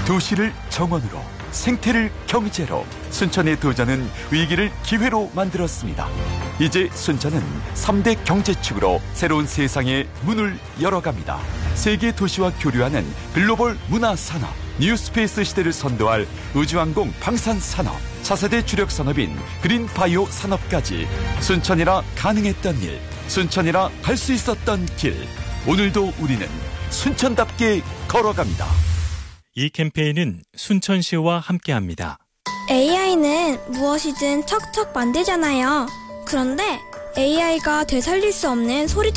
도시를 정원으로, 생태를 경제로, 순천의 도전은 위기를 기회로 만들었습니다. 이제 순천은 3대 경제축으로 새로운 세상의 문을 열어갑니다. 세계 도시와 교류하는 글로벌 문화산업, 뉴스페이스 시대를 선도할 우주항공 방산산업, 차세대 주력 산업인 그린바이오 산업까지 순천이라 가능했던 일, 순천이라 갈 수 있었던 길. 오늘도 우리는 순천답게 걸어갑니다. 이 캠페인은 순천시와 함께합니다. AI는 무엇이든 척척 만들잖아요. 그런데 AI가 되살릴 수 없는 소리도